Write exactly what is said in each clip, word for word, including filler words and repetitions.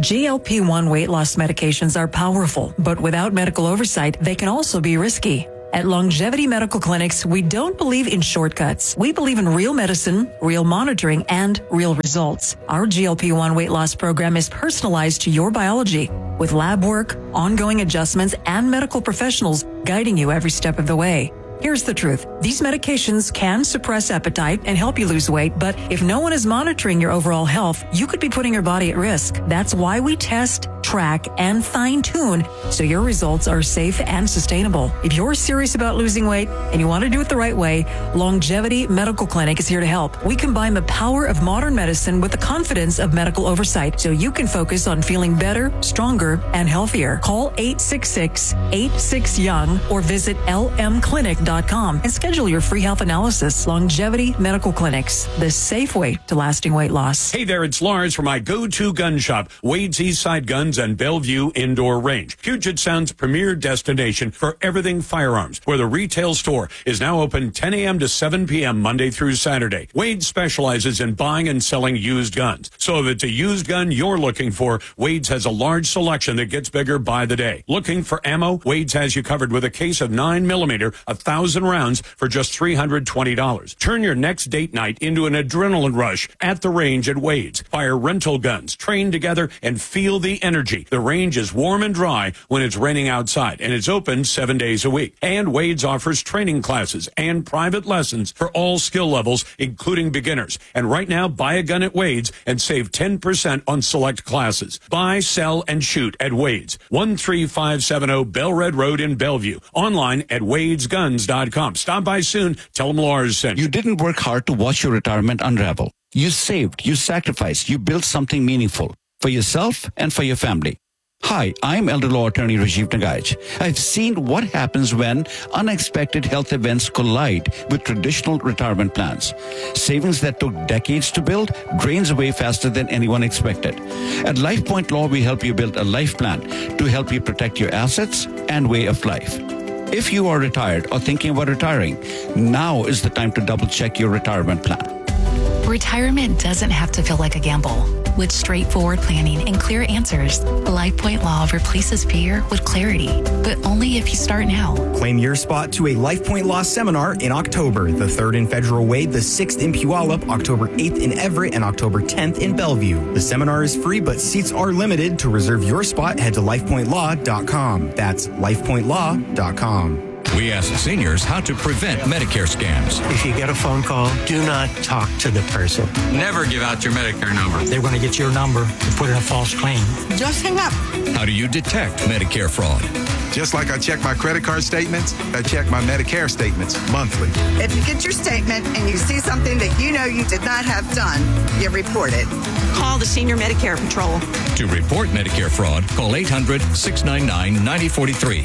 G L P one weight loss medications are powerful, but without medical oversight, they can also be risky. At Longevity Medical Clinics, we don't believe in shortcuts. We believe in real medicine, real monitoring, and real results. Our G L P one weight loss program is personalized to your biology, with lab work, ongoing adjustments, and medical professionals guiding you every step of the way. Here's the truth. These medications can suppress appetite and help you lose weight, but if no one is monitoring your overall health, you could be putting your body at risk. That's why we test, track, and fine-tune so your results are safe and sustainable. If you're serious about losing weight and you want to do it the right way, Longevity Medical Clinic is here to help. We combine the power of modern medicine with the confidence of medical oversight so you can focus on feeling better, stronger, and healthier. Call eight six six, eight six, young or visit L M clinic dot com and schedule your free health analysis. Longevity Medical Clinics, the safe way to lasting weight loss. Hey there, it's Lars from my go-to gun shop, Wade's Eastside Guns and Bellevue Indoor Range, Puget Sound's premier destination for everything firearms, where the retail store is now open ten a.m. to seven p.m. Monday through Saturday. Wade specializes in buying and selling used guns. So if it's a used gun you're looking for, Wade's has a large selection that gets bigger by the day. Looking for ammo? Wade's has you covered with a case of nine millimeter, a thousand rounds for just three hundred twenty dollars. Turn your next date night into an adrenaline rush at the range at Wade's. Fire rental guns, train together, and feel the energy. The range is warm and dry when it's raining outside, and it's open seven days a week. And Wade's offers training classes and private lessons for all skill levels, including beginners. And right now, buy a gun at Wade's and save ten percent on select classes. Buy, sell, and shoot at Wade's. one three five seven zero Bell Red Road in Bellevue. Online at wades guns dot com. Stop by soon. Tell them Lars sent you. You didn't work hard to watch your retirement unravel. You saved, you sacrificed, you built something meaningful for yourself and for your family. Hi, I'm elder law attorney Rajiv Nagaich. I've seen what happens when unexpected health events collide with traditional retirement plans. Savings that took decades to build drains away faster than anyone expected. At LifePoint Law, we help you build a life plan to help you protect your assets and way of life. If you are retired or thinking about retiring, now is the time to double check your retirement plan. Retirement doesn't have to feel like a gamble. With straightforward planning and clear answers, LifePoint Law replaces fear with clarity, but only if you start now. Claim your spot to a LifePoint Law seminar in October, the third in Federal Way, the sixth in Puyallup, October eighth in Everett, and October tenth in Bellevue. The seminar is free, but seats are limited. To reserve your spot, head to life point law dot com. That's life point law dot com. We ask seniors how to prevent Medicare scams. If you get a phone call, do not talk to the person. Never give out your Medicare number. They're going to get your number and put in a false claim. Just hang up. How do you detect Medicare fraud? Just like I check my credit card statements, I check my Medicare statements monthly. If you get your statement and you see something that you know you did not have done, you report it. Call the Senior Medicare Patrol. To report Medicare fraud, call eight hundred, six nine nine, nine zero four three.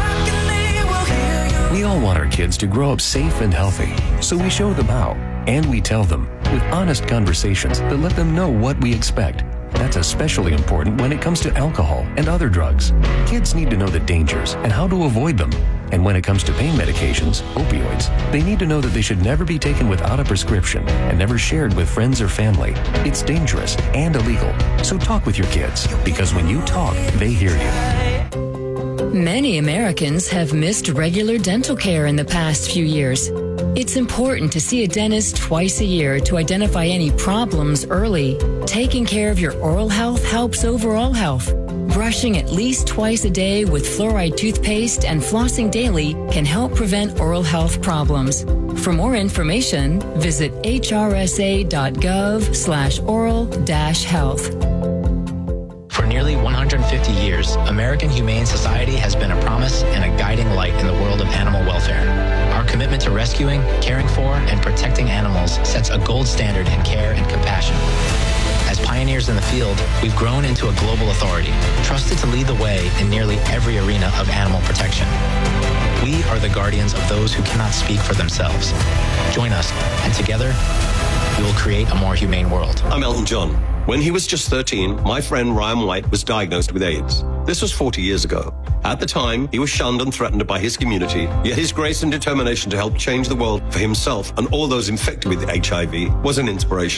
We all want our kids to grow up safe and healthy, so we show them how, and we tell them with honest conversations that let them know what we expect. That's especially important when it comes to alcohol and other drugs. Kids need to know the dangers and how to avoid them. And when it comes to pain medications, opioids, they need to know that they should never be taken without a prescription and never shared with friends or family. It's dangerous and illegal. So talk with your kids, because when you talk, they hear you. Many Americans have missed regular dental care in the past few years. It's important to see a dentist twice a year to identify any problems early. Taking care of your oral health helps overall health. Brushing at least twice a day with fluoride toothpaste and flossing daily can help prevent oral health problems. For more information, visit h r s a dot gov slash oral dash health. For nearly one hundred fifty years, American Humane Society has been a promise and a guiding light in the world of animal welfare. Our commitment to rescuing, caring for, and protecting animals sets a gold standard in care and compassion. As pioneers in the field, we've grown into a global authority, trusted to lead the way in nearly every arena of animal protection. We are the guardians of those who cannot speak for themselves. Join us, and together, we will create a more humane world. I'm Elton John. When he was just thirteen, my friend Ryan White was diagnosed with AIDS. This was forty years ago. At the time, he was shunned and threatened by his community, yet his grace and determination to help change the world for himself and all those infected with H I V was an inspiration.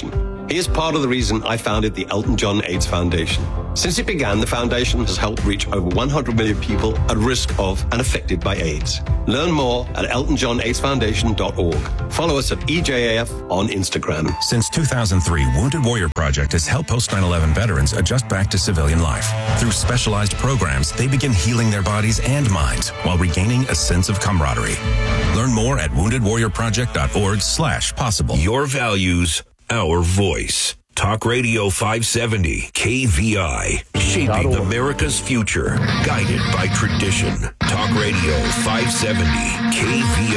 He is part of the reason I founded the Elton John AIDS Foundation. Since it began, the foundation has helped reach over one hundred million people at risk of and affected by AIDS. Learn more at elton john aids foundation dot org. Follow us at E J A F on Instagram. Since two thousand three, Wounded Warrior Project has helped post nine eleven veterans adjust back to civilian life. Through specialized programs, they begin healing their bodies and minds while regaining a sense of camaraderie. Learn more at wounded warrior project dot org slash possible. Your values, our voice. Talk Radio five seventy, K V I. Shaping America's future. Guided by tradition. Talk Radio five seventy, K V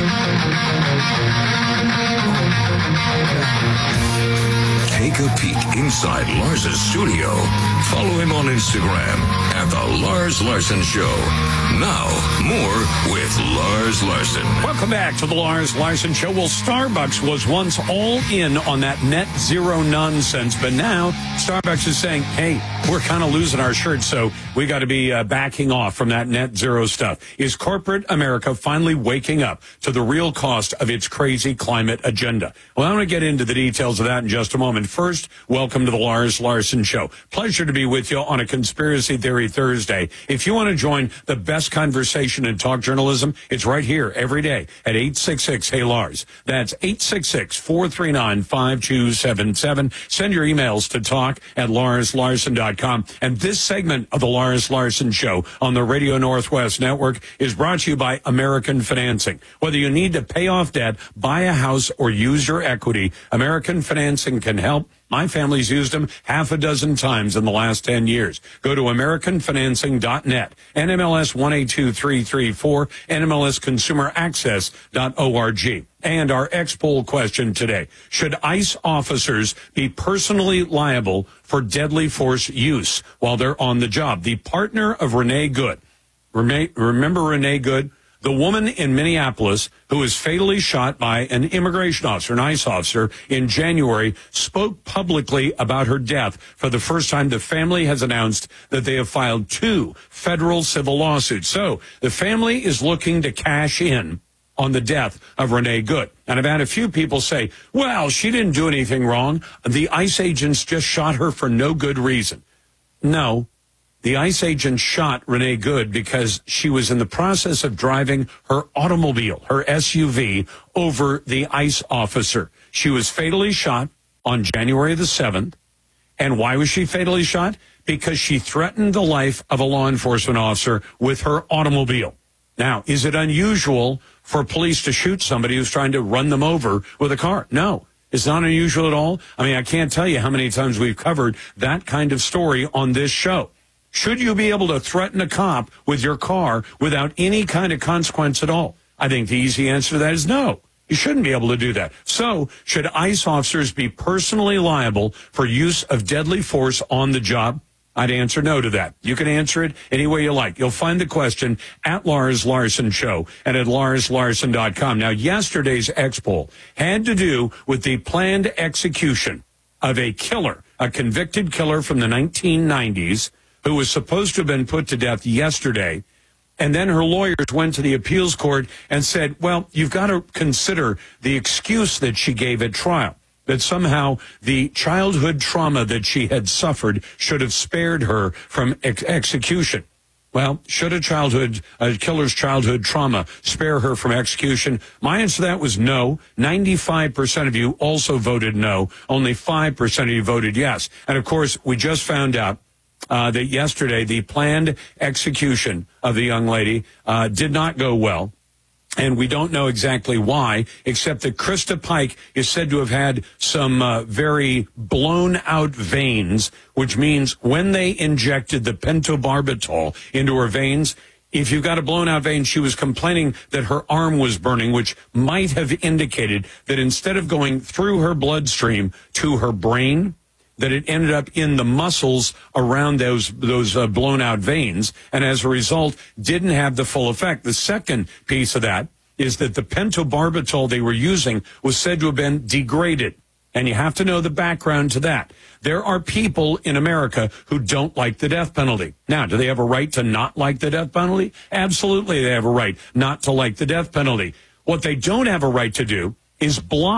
I. Take a peek inside Lars's studio. Follow him on Instagram at The Lars Larson Show. Now, more with Lars Larson. Welcome back to The Lars Larson Show. Well, Starbucks was once all in on that net zero nonsense, but now Starbucks is saying, hey, we're kind of losing our shirt, so we got to be uh, backing off from that net zero stuff. Is corporate America finally waking up to the real cost of its crazy climate agenda? Well, I'm going to get into the details of that in just a moment. First, welcome to the Lars Larson Show. Pleasure to be with you on a Conspiracy Theory Thursday. If you want to join the best conversation in talk journalism, it's right here every day at eight six six, hey Lars. That's eight six six, four three nine, five two seven seven. Send your emails to talk at lars larson dot com. And this segment of the Lars Larson Show on the Radio Northwest Network is brought to you by American Financing. Whether you need to pay off debt, buy a house, or use your equity, American Financing can help. My family's used them half a dozen times in the last ten years. Go to american financing dot net, N M L S one eight two three three four, N M L S consumer access dot org. And our X-Poll question today, should ICE officers be personally liable for deadly force use while they're on the job? The partner of Renee Good. Remember Renee Good? The woman in Minneapolis who was fatally shot by an immigration officer, an ICE officer, in January, spoke publicly about her death. For the first time, the family has announced that they have filed two federal civil lawsuits. So the family is looking to cash in on the death of Renee Good. And I've had a few people say, well, she didn't do anything wrong. The ICE agents just shot her for no good reason. No. The ICE agent shot Renee Good because she was in the process of driving her automobile, her S U V, over the ICE officer. She was fatally shot on January the seventh. And why was she fatally shot? Because she threatened the life of a law enforcement officer with her automobile. Now, is it unusual for police to shoot somebody who's trying to run them over with a car? No. It's not unusual at all. I mean, I can't tell you how many times we've covered that kind of story on this show. Should you be able to threaten a cop with your car without any kind of consequence at all? I think the easy answer to that is no. You shouldn't be able to do that. So, should ICE officers be personally liable for use of deadly force on the job? I'd answer no to that. You can answer it any way you like. You'll find the question at Lars Larson Show and at lars larson dot com. Now, yesterday's X-Poll had to do with the planned execution of a killer, a convicted killer from the nineteen nineties, who was supposed to have been put to death yesterday. And then her lawyers went to the appeals court and said, well, you've got to consider the excuse that she gave at trial, that somehow the childhood trauma that she had suffered should have spared her from ex- execution. Well, should a childhood, a killer's childhood trauma spare her from execution? My answer to that was no. ninety-five percent of you also voted no. Only five percent of you voted yes. And of course, we just found out Uh, that yesterday the planned execution of the young lady uh, did not go well. And we don't know exactly why, except that Krista Pike is said to have had some uh, very blown out veins, which means when they injected the pentobarbital into her veins, if you've got a blown out vein, she was complaining that her arm was burning, which might have indicated that instead of going through her bloodstream to her brain, that it ended up in the muscles around those those uh, blown out veins, and as a result didn't have the full effect. The second piece of that is that the pentobarbital they were using was said to have been degraded, and you have to know the background to that. There are people in America who don't like the death penalty. Now, do they have a right to not like the death penalty? Absolutely, they have a right not to like the death penalty. What they don't have a right to do is block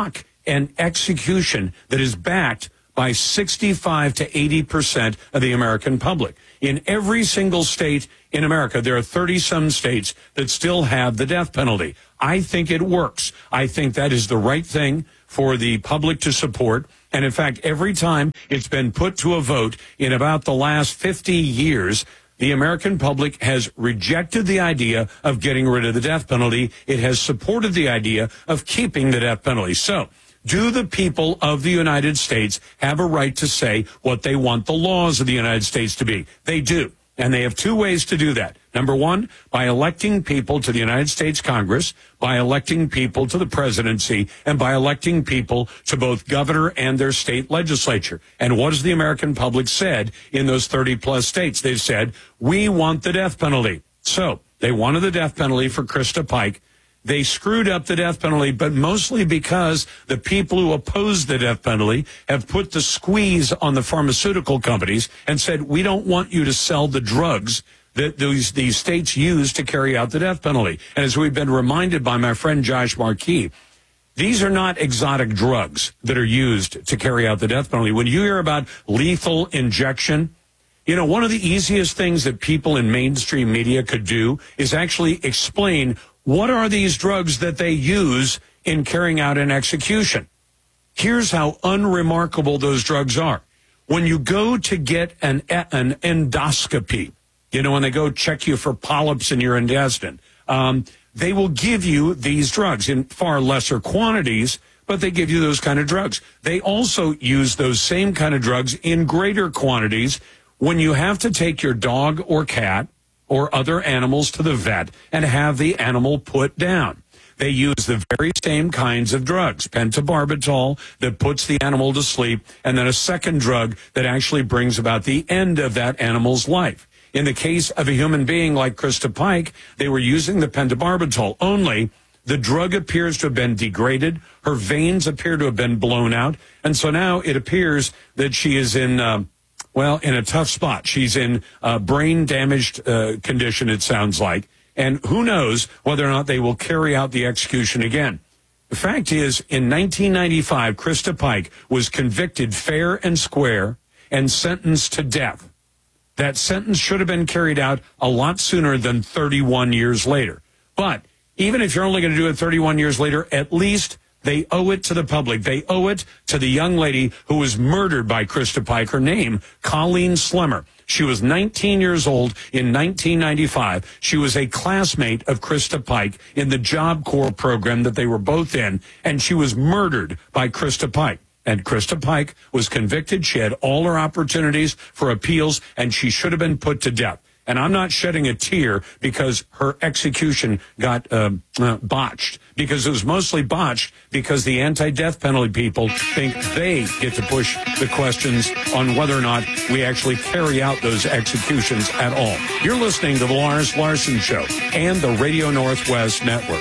an execution that is backed by sixty-five to eighty percent of the American public. In every single state in America, there are thirty-some states that still have the death penalty. I think it works. I think that is the right thing for the public to support. And in fact, every time it's been put to a vote in about the last fifty years, the American public has rejected the idea of getting rid of the death penalty. It has supported the idea of keeping the death penalty. So, do the people of the United States have a right to say what they want the laws of the United States to be? They do. And they have two ways to do that. Number one, by electing people to the United States Congress, by electing people to the presidency, and by electing people to both governor and their state legislature. And what has the American public said in those thirty plus states? They've said, we want the death penalty. So they wanted the death penalty for Krista Pike. They screwed up the death penalty, but mostly because the people who oppose the death penalty have put the squeeze on the pharmaceutical companies and said, we don't want you to sell the drugs that these, these states use to carry out the death penalty. And as we've been reminded by my friend Josh Markey, these are not exotic drugs that are used to carry out the death penalty. When you hear about lethal injection, you know, one of the easiest things that people in mainstream media could do is actually explain what are these drugs that they use in carrying out an execution. Here's how unremarkable those drugs are. When you go to get an, an endoscopy, you know, when they go check you for polyps in your intestine, um, they will give you these drugs in far lesser quantities, but they give you those kind of drugs. They also use those same kind of drugs in greater quantities when you have to take your dog or cat or other animals to the vet and have the animal put down. They use the very same kinds of drugs, pentobarbital, that puts the animal to sleep, and then a second drug that actually brings about the end of that animal's life. In the case of a human being like Krista Pike, they were using the pentobarbital, only the drug appears to have been degraded, her veins appear to have been blown out, and so now it appears that she is in... Uh, Well, in a tough spot. She's in a brain-damaged uh, condition, it sounds like. And who knows whether or not they will carry out the execution again. The fact is, in nineteen ninety-five, Krista Pike was convicted fair and square and sentenced to death. That sentence should have been carried out a lot sooner than thirty-one years later. But even if you're only going to do it thirty-one years later, at least they owe it to the public. They owe it to the young lady who was murdered by Krista Pike. Her name, Colleen Slemmer. She was nineteen years old in nineteen ninety-five. She was a classmate of Krista Pike in the Job Corps program that they were both in, and she was murdered by Krista Pike. And Krista Pike was convicted. She had all her opportunities for appeals, and she should have been put to death. And I'm not shedding a tear because her execution got uh, uh, botched, because it was mostly botched because the anti-death penalty people think they get to push the questions on whether or not we actually carry out those executions at all. You're listening to the Lars Larson Show and the Radio Northwest Network.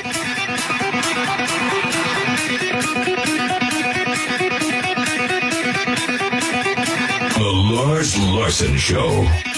The Lars Larson Show.